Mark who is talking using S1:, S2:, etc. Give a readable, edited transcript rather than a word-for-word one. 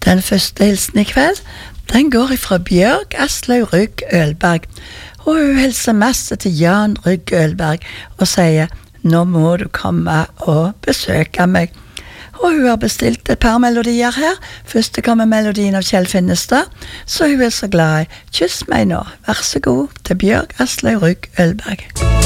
S1: Den første hilsen I kveld, den går ifra Bjørg Aslaug Rygg Ølberg, og hun hilser masse til Jan Rygg Ølberg og sier, nå må du komme og besøke meg. Og hun har bestilt et par melodier her. Første kommer melodien av Kjell Finnestad, så hun så glad I. Kyss meg nå, vær så god, til Bjørg Aslaug Rygg Ølberg.